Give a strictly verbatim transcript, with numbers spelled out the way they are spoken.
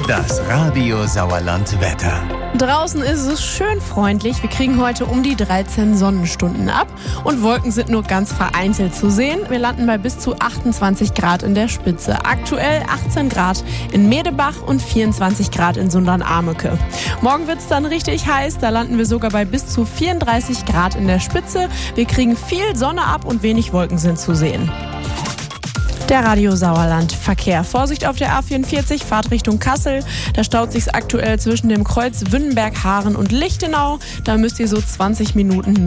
Das Radio Sauerland Wetter. Draußen ist es schön freundlich. Wir kriegen heute um die dreizehn Sonnenstunden ab und Wolken sind nur ganz vereinzelt zu sehen. Wir landen bei bis zu achtundzwanzig Grad in der Spitze. Aktuell achtzehn Grad in Medebach und vierundzwanzig Grad in Sundern-Ameke. Morgen wird es dann richtig heiß. Da landen wir sogar bei bis zu vierunddreißig Grad in der Spitze. Wir kriegen viel Sonne ab und wenig Wolken sind zu sehen. Der Radio Sauerland Verkehr. Vorsicht auf der A vierundvierzig, Fahrt Richtung Kassel. Da staut sich's aktuell zwischen dem Kreuz Wünnenberg, Haaren und Lichtenau. Da müsst ihr so zwanzig Minuten